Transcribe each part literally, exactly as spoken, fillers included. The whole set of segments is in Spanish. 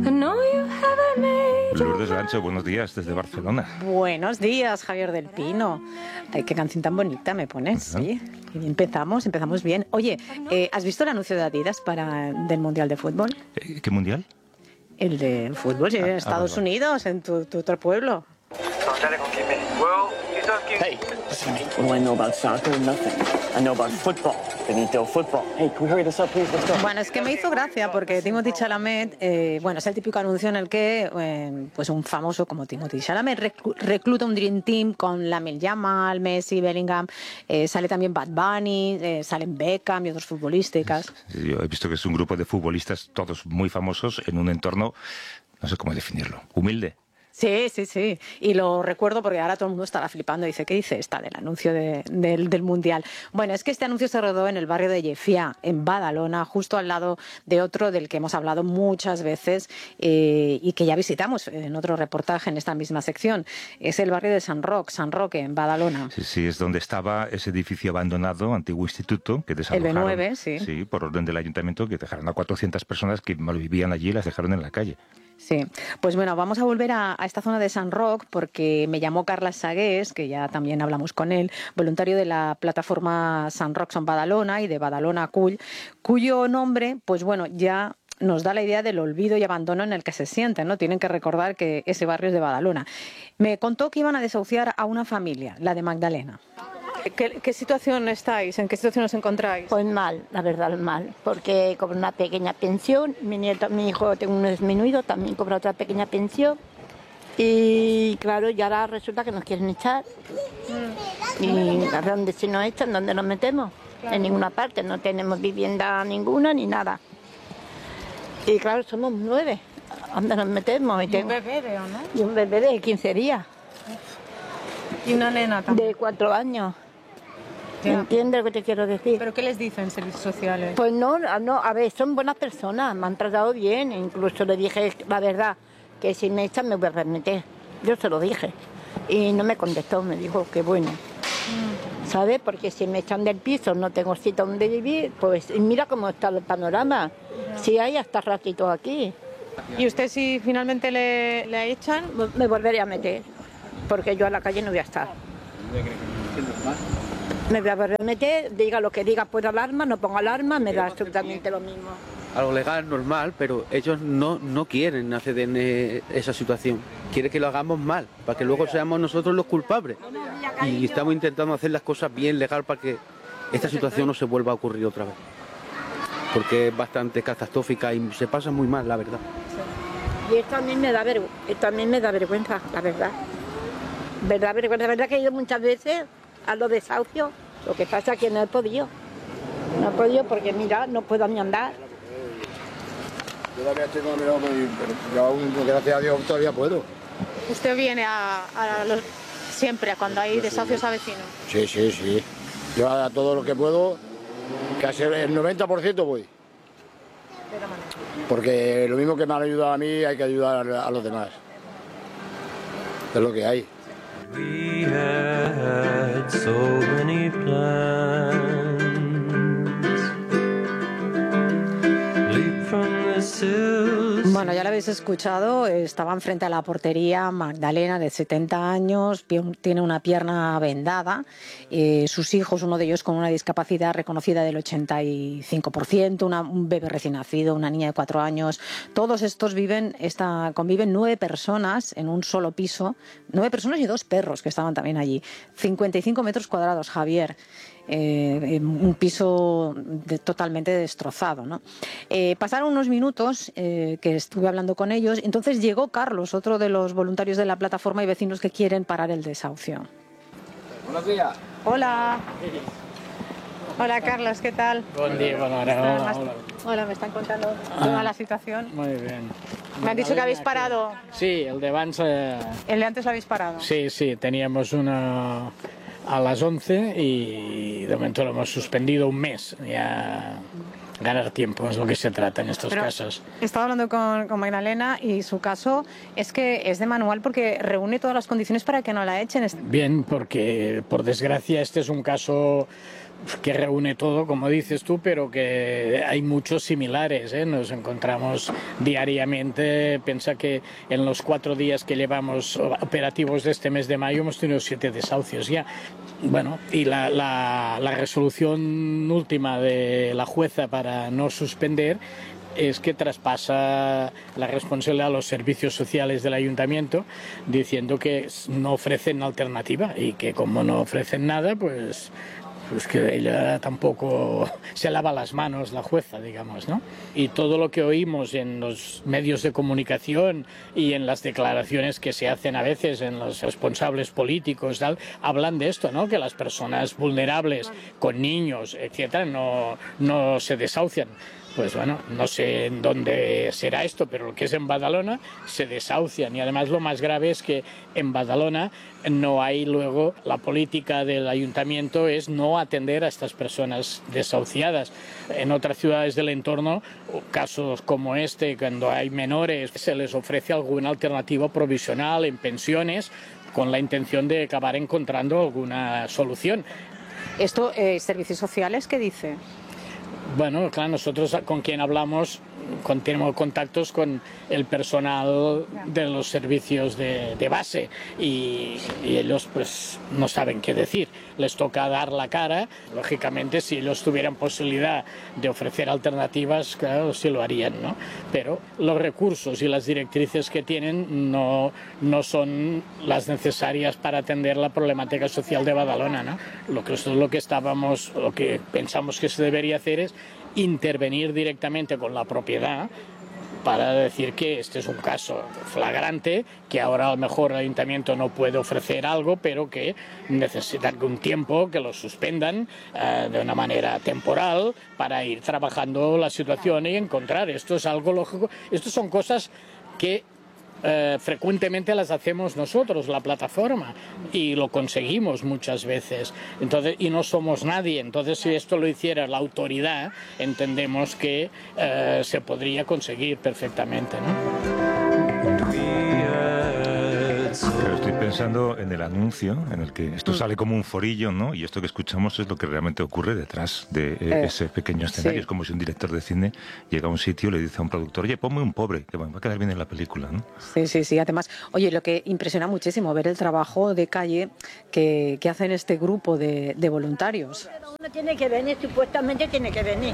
Lourdes Lancho, buenos días desde Barcelona. Buenos días, Javier del Pino. Ay, qué canción tan bonita me pones, Uh-huh. sí. Empezamos, empezamos bien. Oye, eh, ¿has visto el anuncio de Adidas para del Mundial de Fútbol? Eh, ¿Qué mundial? El de fútbol, sí, en Ah, Estados ah, vale, vale. Unidos, en tu, tu otro pueblo. Hey, listen to me. What do I know about soccer? Nothing. I know about football. Benito, football. Hey, can we hurry this up, please? Let's go. Bueno, es que me hizo gracia porque Timothée Chalamet, eh, bueno, es el típico anuncio en el que eh, pues un famoso como Timothée Chalamet reclu- recluta un Dream Team con Lamine Yamal, Messi, Bellingham, eh, sale también Bad Bunny, eh, salen Beckham y otros futbolistas. Yo he visto que es un grupo de futbolistas, todos muy famosos, en un entorno, no sé cómo definirlo, humilde. Sí, sí, sí. Y lo recuerdo porque ahora todo el mundo estará flipando. Dice, ¿qué dice esta del anuncio de- del, del Mundial? Bueno, es que este anuncio se rodó en el barrio de Llefià, en Badalona, justo al lado de otro del que hemos hablado muchas veces eh, y que ya visitamos en otro reportaje en esta misma sección. Es el barrio de San Roc, San Roque, en Badalona. Sí, sí, es donde estaba ese edificio abandonado, antiguo instituto, que desalojaron. B nueve, sí. Sí, por orden del ayuntamiento, que dejaron a cuatrocientas personas que malvivían allí y las dejaron en la calle. Sí, pues bueno, vamos a volver a, a esta zona de San Roc porque me llamó Carles Sagués, que ya también hablamos con él, voluntario de la plataforma San Roc Son Badalona y de Badalona Cull, cuyo nombre, pues bueno, ya nos da la idea del olvido y abandono en el que se sienten, ¿no? Tienen que recordar que ese barrio es de Badalona. Me contó que iban a desahuciar a una familia, la de Magdalena. ¿Qué, qué situación estáis? ¿En qué situación os encontráis? Pues mal, la verdad, mal, porque cobro una pequeña pensión, mi nieto, mi hijo, tengo un disminuido, también cobra otra pequeña pensión, y claro, y ahora resulta que nos quieren echar. Mm. Y ¿a dónde si nos echan? ¿Dónde nos metemos? Claro. En ninguna parte, no tenemos vivienda ninguna ni nada. Y claro, somos nueve, ¿a dónde nos metemos? Y, y tengo, un bebé, veo, ¿no? Y un bebé de quince días. Y una nena también. De cuatro años. Ya. ¿Entiendes lo que te quiero decir? ¿Pero qué les dicen servicios sociales? Pues no, no, a ver, son buenas personas, me han tratado bien, incluso le dije la verdad, que si me echan me voy a remeter. Yo se lo dije y no me contestó, me dijo que bueno. Mm. ¿Sabes? Porque si me echan del piso, no tengo sitio donde vivir, pues mira cómo está el panorama. Ya. Si hay hasta ratito aquí. ¿Y usted si finalmente le, le echan? Me volveré a meter, porque yo a la calle no voy a estar. Me voy a remeter, diga lo que diga por alarma, no pongo alarma, me da absolutamente lo mismo. Algo legal, normal, pero ellos no, no quieren hacer en esa situación. Quieren que lo hagamos mal, para que luego seamos nosotros los culpables. Y estamos intentando hacer las cosas bien, legal, para que esta situación no se vuelva a ocurrir otra vez. Porque es bastante catastrófica y se pasa muy mal, la verdad. Y esto a mí me da, vergüenza, esto a mí me da vergüenza, la verdad. Verdad, vergüenza, la verdad que he ido muchas veces a los desahucios, lo que pasa es que no he podido. No he podido porque, mira, no puedo ni andar. Yo todavía tengo mirado, pero yo aún, gracias a Dios, todavía puedo. ¿Usted viene a, a los, siempre, a cuando hay desahucios a vecinos? Sí, sí, sí. Yo a todo lo que puedo, casi el noventa por ciento voy. Porque lo mismo que me han ayudado a mí, hay que ayudar a los demás. Es lo que hay. We had so many plans. Leap from the sills. Bueno, ya lo habéis escuchado, estaban frente a la portería Magdalena, de setenta años, tiene una pierna vendada, eh, sus hijos, uno de ellos con una discapacidad reconocida del ochenta y cinco por ciento, una, un bebé recién nacido, una niña de cuatro años, todos estos viven, esta, conviven nueve personas en un solo piso, nueve personas y dos perros que estaban también allí, cincuenta y cinco metros cuadrados, Javier. Eh, un piso de, totalmente destrozado, ¿no? Eh, pasaron unos minutos eh, que estuve hablando con ellos, entonces llegó Carlos, otro de los voluntarios de la plataforma y vecinos que quieren parar el desahucio. Buenos días. Hola. Hola, Carlos, ¿qué tal? Buen día, bueno, hola, hola, hola. Hola, me están contando toda la situación. Muy bien. Me han dicho que habéis parado. Sí, el de abans... Eh... ¿El de antes lo habéis parado? Sí, sí, teníamos una... a las once y de momento lo hemos suspendido un mes. Ya ganar tiempo es lo que se trata en estos Pero casos. He estado hablando con, con Magdalena y su caso es que es de manual porque reúne todas las condiciones para que no la echen. Bien, porque por desgracia este es un caso que reúne todo, como dices tú, pero que hay muchos similares, ¿eh? Nos encontramos diariamente. Piensa que en los cuatro días que llevamos operativos de este mes de mayo hemos tenido siete desahucios ya. Bueno, y la, la, la resolución última de la jueza para no suspender es que traspasa la responsabilidad a los servicios sociales del ayuntamiento, diciendo que no ofrecen alternativa y que como no ofrecen nada, pues, pues que ella tampoco se lava las manos, la jueza, digamos, ¿no? Y todo lo que oímos en los medios de comunicación y en las declaraciones que se hacen a veces en los responsables políticos, tal, hablan de esto, ¿no? Que las personas vulnerables con niños, etcétera, no, no se desahucian. Pues bueno, no sé en dónde será esto, pero lo que es en Badalona se desahucian. Y además lo más grave es que en Badalona no hay luego, la política del ayuntamiento es no atender a estas personas desahuciadas. En otras ciudades del entorno, casos como este, cuando hay menores, se les ofrece alguna alternativa provisional en pensiones con la intención de acabar encontrando alguna solución. Esto, eh, servicios sociales, ¿qué dice? Bueno, claro, nosotros con quien hablamos con, tenemos contactos con el personal de los servicios de, de base y, y ellos pues no saben qué decir. Les toca dar la cara. Lógicamente, si ellos tuvieran posibilidad de ofrecer alternativas, claro, sí lo harían, ¿no? Pero los recursos y las directrices que tienen no, no son las necesarias para atender la problemática social de Badalona, ¿no? Lo que, lo que estábamos, lo que pensamos que se debería hacer es intervenir directamente con la propiedad para decir que este es un caso flagrante, que ahora a lo mejor el ayuntamiento no puede ofrecer algo, pero que necesitan un tiempo, que lo suspendan eh, de una manera temporal para ir trabajando la situación y encontrar. Esto es algo lógico. Estas son cosas que Eh, frecuentemente las hacemos nosotros, la plataforma, y lo conseguimos muchas veces. Entonces, y no somos nadie. Entonces, si esto lo hiciera la autoridad, entendemos que eh, se podría conseguir perfectamente, ¿no? Pero estoy pensando en el anuncio, en el que esto sale como un forillo, ¿no? Y esto que escuchamos es lo que realmente ocurre detrás de eh, Eh, ese pequeño escenario. sí. Es como si un director de cine llega a un sitio y le dice a un productor, oye, ponme un pobre, que va a quedar bien en la película, ¿no? Sí, sí, sí. Además, oye, lo que impresiona muchísimo ver el trabajo de calle que, que hacen este grupo de, de voluntarios. Uno tiene que venir, supuestamente tiene que venir.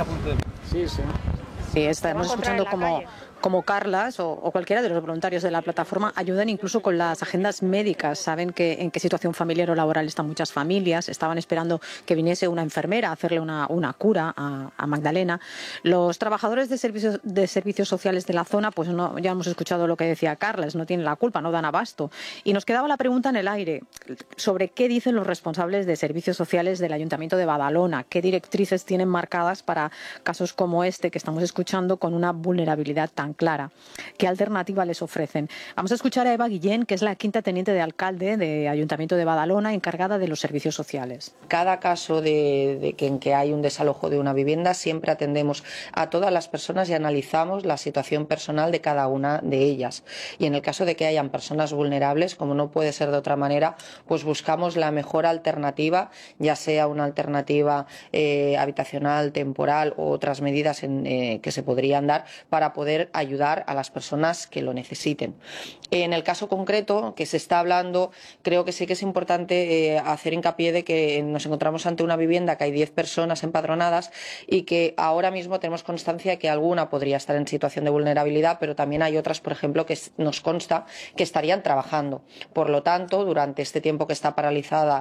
Sí, sí. Sí, estamos Se va a encontrar escuchando en la como, calle. como Carlas o, o cualquiera de los voluntarios de la plataforma ayudan incluso con las agendas médicas. Saben que en qué situación familiar o laboral están muchas familias. Estaban esperando que viniese una enfermera a hacerle una, una cura a, a Magdalena. Los trabajadores de servicios, de servicios sociales de la zona, pues no, ya hemos escuchado lo que decía Carlas, no tienen la culpa, no dan abasto. Y nos quedaba la pregunta en el aire sobre qué dicen los responsables de servicios sociales del Ayuntamiento de Badalona, qué directrices tienen marcadas para casos como este que estamos escuchando con una vulnerabilidad tan clara. ¿Qué alternativa les ofrecen? Vamos a escuchar a Eva Guillén, que es la quinta teniente de alcalde de Ayuntamiento de Badalona, encargada de los servicios sociales. Cada caso de, de que, en que hay un desalojo de una vivienda, siempre atendemos a todas las personas y analizamos la situación personal de cada una de ellas. Y en el caso de que hayan personas vulnerables, como no puede ser de otra manera, pues buscamos la mejor alternativa, ya sea una alternativa eh, habitacional, temporal o otras medidas en, eh, que se podrían dar para poder ayudar a las personas que lo necesiten. En el caso concreto que se está hablando, creo que sí que es importante eh, hacer hincapié de que nos encontramos ante una vivienda que hay diez personas empadronadas y que ahora mismo tenemos constancia de que alguna podría estar en situación de vulnerabilidad, pero también hay otras, por ejemplo, que nos consta que estarían trabajando. Por lo tanto, durante este tiempo que está paralizada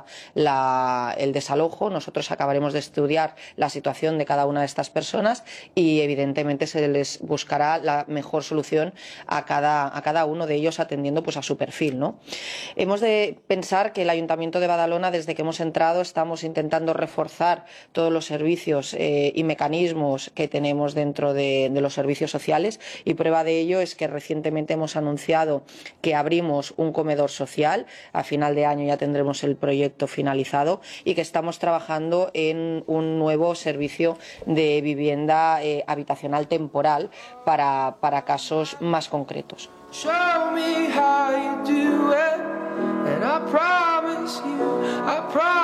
la, el desalojo, nosotros acabaremos de estudiar la situación de cada una de estas personas y, evidentemente, se les buscará la mejor solución a cada, a cada uno de ellos atendiendo pues a su perfil, ¿no? Hemos de pensar que el Ayuntamiento de Badalona, desde que hemos entrado, estamos intentando reforzar todos los servicios eh, y mecanismos que tenemos dentro de, de los servicios sociales, y prueba de ello es que recientemente hemos anunciado que abrimos un comedor social. A final de año ya tendremos el proyecto finalizado y que estamos trabajando en un nuevo servicio de vivienda eh, habitacional temporal para, para casos más concretos. Show me how you do it, and I promise you, I promise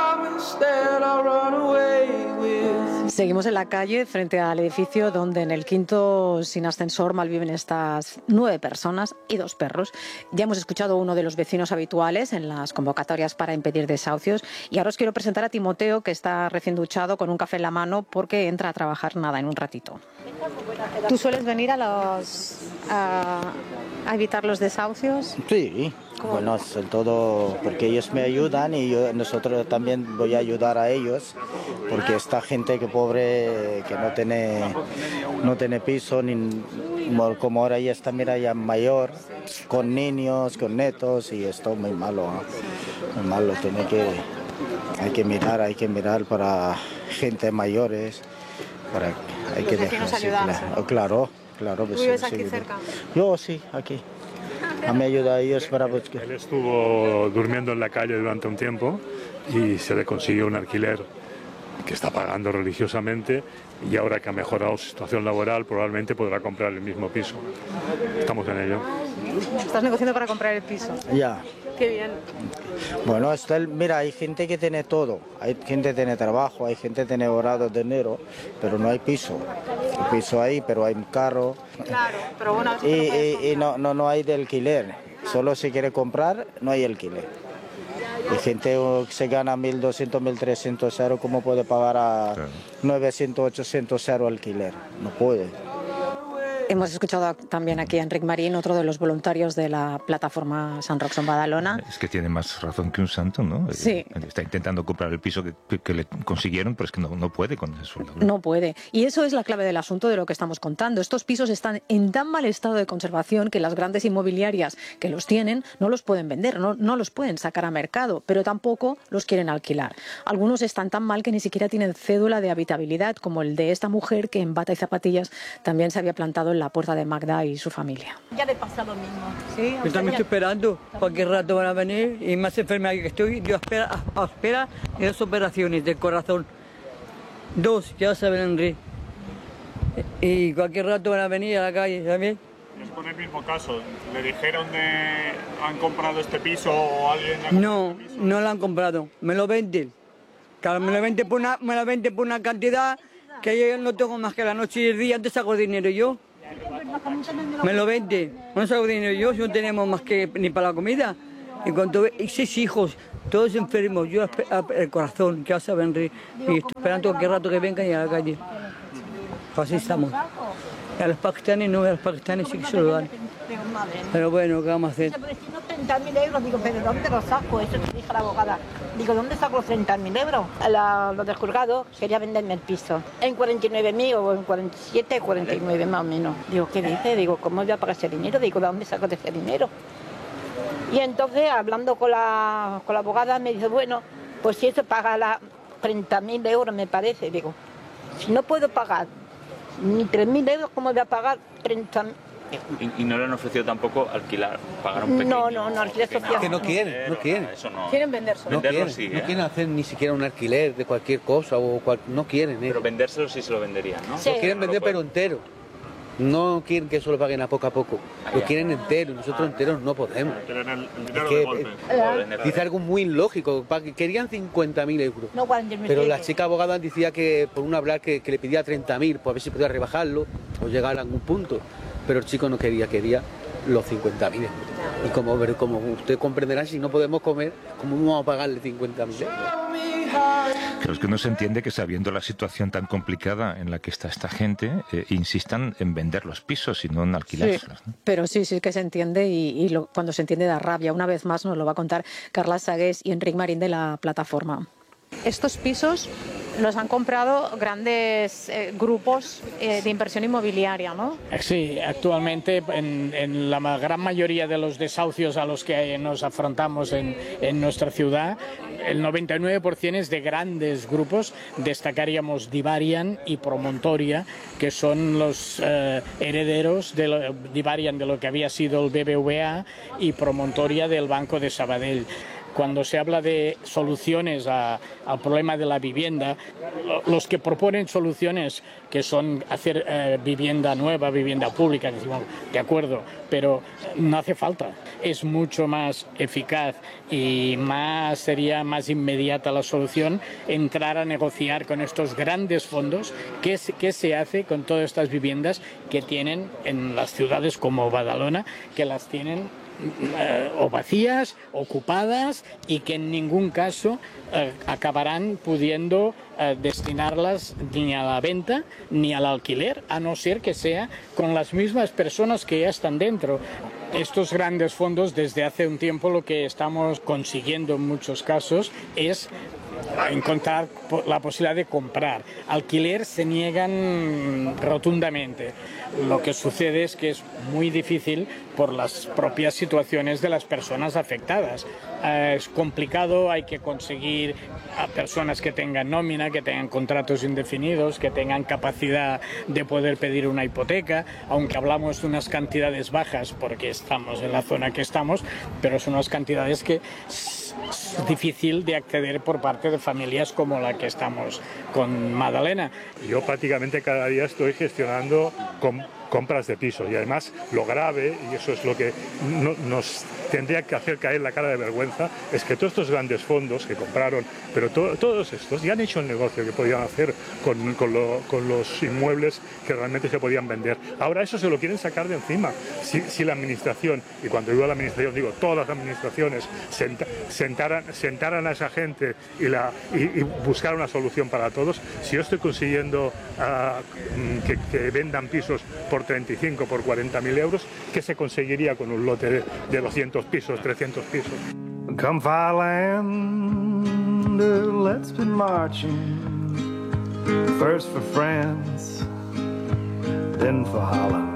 hearts that I run away with. Seguimos en la calle frente al edificio donde en el quinto sin ascensor malviven estas nueve personas y dos perros. Ya hemos escuchado a uno de los vecinos habituales en las convocatorias para impedir desahucios y ahora os quiero presentar a Timoteo, que está recién duchado con un café en la mano porque entra a trabajar nada en un ratito. ¿Tú sueles venir a los a, a evitar los desahucios? Sí, bueno, sobre todo porque ellos me ayudan y yo, nosotros también voy a ayudar a ellos, porque esta gente que pobre, que no tiene, no tiene piso, ni, como ahora ya está, mira, ya mayor, con niños, con netos, y esto muy malo, ¿no? Muy malo, tiene que, hay que mirar, hay que mirar para gente mayores, para, hay que dejar, sí, claro, claro, claro. ¿Tú vives aquí cerca? Yo sí, aquí. A mí ayuda a ellos para buscar. Él estuvo durmiendo en la calle durante un tiempo y se le consiguió un alquiler que está pagando religiosamente, y ahora que ha mejorado su situación laboral probablemente podrá comprar el mismo piso. Estamos en ello. ¿Estás negociando para comprar el piso? Ya. Qué bien. Bueno, esto, mira, hay gente que tiene todo. Hay gente que tiene trabajo, hay gente que tiene ahorrado dinero, pero no hay piso. Hay piso ahí, pero hay un carro. Claro, pero bueno... Y, y, y no, no, no hay de alquiler. Solo si quiere comprar, no hay alquiler. Hay gente que se gana mil doscientos, mil trescientos euros, ¿cómo puede pagar a novecientos, ochocientos euros alquiler? No puede. Hemos escuchado también aquí a Enric Marín, otro de los voluntarios de la plataforma San Rox en Badalona. Es que tiene más razón que un santo, ¿no? Sí. Está intentando comprar el piso que, que, que le consiguieron, pero es que no, no puede con ese sueldo. No puede. Y eso es la clave del asunto de lo que estamos contando. Estos pisos están en tan mal estado de conservación que las grandes inmobiliarias que los tienen no los pueden vender, no, no los pueden sacar a mercado, pero tampoco los quieren alquilar. Algunos están tan mal que ni siquiera tienen cédula de habitabilidad, como el de esta mujer que en bata y zapatillas también se había plantado en la puerta de Magda y su familia. Ya le pasa lo mismo. Sí, yo también estoy esperando, cualquier rato van a venir, y más enferma que estoy, yo espera, a, a espera de dos operaciones del corazón. Dos, ya saben, Enrique. Y cualquier rato van a venir a la calle también. Es con el mismo caso. ¿Le dijeron de han comprado este piso o alguien ha No, este piso? no lo han comprado, me lo venden. Claro, me lo venden por una, me lo venden por una cantidad que yo no tengo más que la noche y el día, antes saco dinero yo. Me lo vende, no saco dinero yo, si no tenemos más que ni para la comida. Y cuando y seis hijos, todos enfermos, yo el corazón, que vas a ver, y estoy esperando cualquier rato que vengan y a la calle. Así estamos. A los pakistaníes no, a los pakistaníes sí que se lo dan. Pero bueno, ¿qué vamos a hacer? Pero si no treinta mil euros, digo, ¿pero dónde los saco? Eso te dijo la abogada. Digo, ¿dónde saco los treinta mil euros? La, lo del juzgado quería venderme el piso. En cuarenta y nueve mil o en cuarenta y siete, cuarenta y nueve más o menos. Digo, ¿qué dice? Digo, ¿cómo voy a pagar ese dinero? Digo, ¿de dónde saco ese dinero? Y entonces, hablando con la, con la abogada, me dice, bueno, pues si eso paga la treinta mil euros, me parece. Digo, si no puedo pagar ni tres mil euros, ¿cómo voy a pagar treinta mil? Y, y no le han ofrecido tampoco alquilar, pagar un pequeño... No, no, no, alquiler social. Que no quieren, no quieren. Eso no. Quieren venderse. No Venderlo quieren, sí, no ¿eh? quieren hacer ni siquiera un alquiler de cualquier cosa o cual, no quieren. ¿eh? Pero vendérselo sí se lo venderían, ¿no? Lo quieren vender pero entero. No quieren que eso lo paguen a poco a poco. Lo quieren entero. Nosotros enteros no podemos. Quieren el, el dinero Es que, de golpe. eh, dice algo muy ilógico. pa- Querían cincuenta mil euros. No, cuarenta mil Pero la euros. chica abogada decía que por un hablar que, que le pedía treinta mil, pues a ver si podía rebajarlo o llegar a algún punto. Pero el chico no quería, quería los cincuenta mil euros. Y como, ver- como usted comprenderá, si no podemos comer, ¿cómo vamos a pagarle cincuenta mil euros? Pero es que no se entiende que, sabiendo la situación tan complicada en la que está esta gente, eh, insistan en vender los pisos y no en alquilárselos, Sí, ¿no? pero sí, sí que se entiende y, y lo- cuando se entiende da rabia. Una vez más nos lo va a contar Carla Sagués y Enric Marín de la plataforma. Estos pisos los han comprado grandes eh, grupos eh, de inversión inmobiliaria, ¿no? Sí, actualmente en, en la ma- gran mayoría de los desahucios a los que nos afrontamos en, en nuestra ciudad, el noventa y nueve por ciento es de grandes grupos. Destacaríamos Divarian y Promontoria, que son los eh, herederos de lo, Divarian de lo que había sido el B B V A y Promontoria del Banco de Sabadell. Cuando se habla de soluciones a, al problema de la vivienda, los que proponen soluciones que son hacer eh, vivienda nueva, vivienda pública, decimos, de acuerdo, pero no hace falta. es mucho más eficaz y más sería más inmediata la solución entrar a negociar con estos grandes fondos qué, qué se hace con todas estas viviendas que tienen en las ciudades como Badalona, que las tienen eh, o vacías, ocupadas y que en ningún caso eh, acabarán pudiendo eh, destinarlas ni a la venta ni al alquiler, a no ser que sea con las mismas personas que ya están dentro. Estos grandes fondos, desde hace un tiempo, lo que estamos consiguiendo en muchos casos es encontrar la posibilidad de comprar. Alquiler se niegan rotundamente. Lo que sucede es que es muy difícil por las propias situaciones de las personas afectadas. Eh, es complicado, hay que conseguir a personas que tengan nómina, que tengan contratos indefinidos, que tengan capacidad de poder pedir una hipoteca, aunque hablamos de unas cantidades bajas porque estamos en la zona que estamos, pero son unas cantidades que es difícil de acceder por parte de familias como la que estamos con Madalena. Yo prácticamente cada día estoy gestionando com compras de piso y además lo grave, y eso es lo que no, nos tendría que hacer caer la cara de vergüenza, es que todos estos grandes fondos que compraron, pero to todos estos ya han hecho el negocio que podían hacer con, con, lo, con los inmuebles que realmente se podían vender. Ahora eso se lo quieren sacar de encima. Si, si la administración, y cuando digo la administración digo todas las administraciones, senta, sentaran, sentaran a esa gente y, la, y, y buscar una solución para todos, si yo estoy consiguiendo uh, que, que vendan pisos por treinta y cinco, por cuarenta mil euros, ¿qué se conseguiría con un lote de, de doscientos pisos, trescientos pisos? Come Fireland, let's be marching. First for France, then for Holland.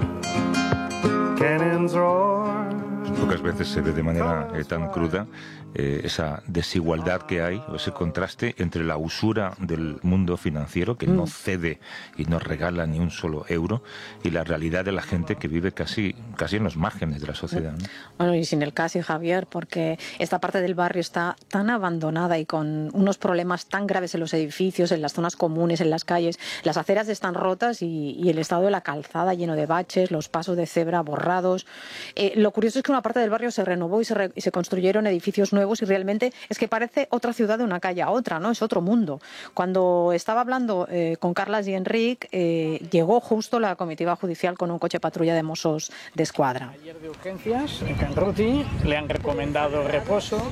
Cannons roar. Pocas veces se ve de manera eh, tan cruda eh, esa desigualdad que hay, o ese contraste entre la usura del mundo financiero, que mm. no cede y no regala ni un solo euro, y la realidad de la gente que vive casi, casi en los márgenes de la sociedad, ¿no? Bueno, y sin el casi, Javier, porque esta parte del barrio está tan abandonada y con unos problemas tan graves en los edificios, en las zonas comunes, en las calles. Las aceras están rotas y, y el estado de la calzada lleno de baches, los pasos de cebra borrados. Eh, lo curioso es que una parte del barrio se renovó y se, re, y se construyeron edificios nuevos y realmente es que parece otra ciudad de una calle a otra, ¿no? Es otro mundo. Cuando estaba hablando eh, con Carlas y Enric, eh, llegó justo la comitiva judicial con un coche patrulla de Mossos de Escuadra. Ayer de urgencias, en Canruti, le han recomendado reposo.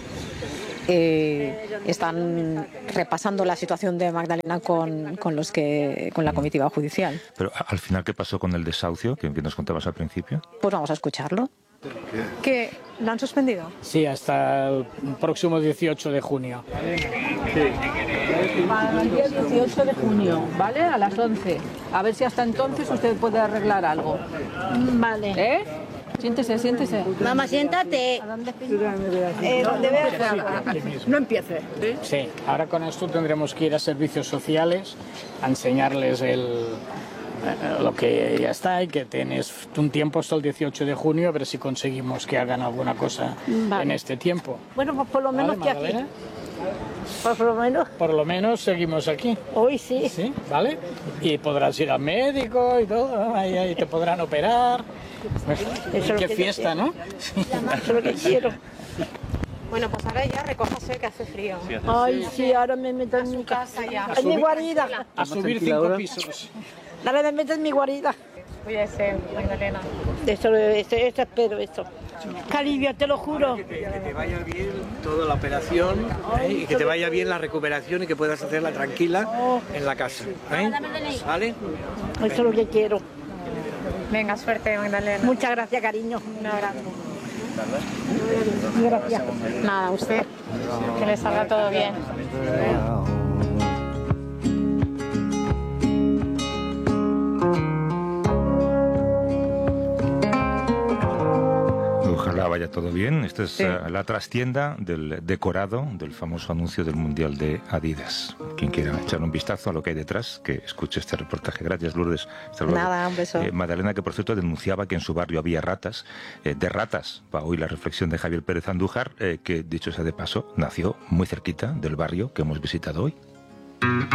Eh, están repasando la situación de Magdalena con, con los que con la comitiva judicial. Pero al final, ¿qué pasó con el desahucio que nos contabas al principio? Pues vamos a escucharlo. ¿Que lo han suspendido? Sí, hasta el próximo dieciocho de junio. Sí. Para el día dieciocho de junio, ¿vale? A las once. A ver si hasta entonces usted puede arreglar algo. Vale. ¿Eh? Siéntese, siéntese. Mamá, siéntate. Eh, ¿Dónde veas? No empiece. ¿Sí? Sí, ahora con esto tendremos que ir a servicios sociales a enseñarles el... lo que ya está y que tienes un tiempo hasta el dieciocho de junio a ver si conseguimos que hagan alguna cosa vale. en este tiempo. Bueno, pues por lo menos ¿Vale, que aquí. Por lo menos. Por lo menos seguimos aquí. Hoy sí. Sí, ¿vale? Y podrás ir al médico y todo, ahí, ahí te podrán operar. Eso Qué fiesta, ¿no? Eso es lo que quiero. Bueno, pues ahora ya recójase que hace frío. Sí, hace Ay, sí, ahora me meto en mi casa ya. En mi guarida. A subir cinco pisos. Dale, me meto en mi guarida. Cuídese, Magdalena. Eso, eso, eso espero, eso. Qué alivio, te lo juro. Que te, que te vaya bien toda la operación ¿eh? y que te vaya bien la recuperación y que puedas hacerla tranquila en la casa. ¿eh? ¿Vale? Eso es lo que quiero. Venga, suerte, Magdalena. Muchas gracias, cariño. Un abrazo. Gracias. Nada, a usted. Que le salga todo bien. Ojalá vaya todo bien. Esta es sí. uh, la trastienda del decorado del famoso anuncio del Mundial de Adidas. Quien quiera echar un vistazo a lo que hay detrás, que escuche este reportaje. Gracias, Lourdes. Hasta luego. Nada, un beso. Eh, Magdalena, que por cierto denunciaba que en su barrio había ratas. Eh, de ratas va hoy la reflexión de Javier Pérez Andújar, eh, que dicho sea de paso, nació muy cerquita del barrio que hemos visitado hoy.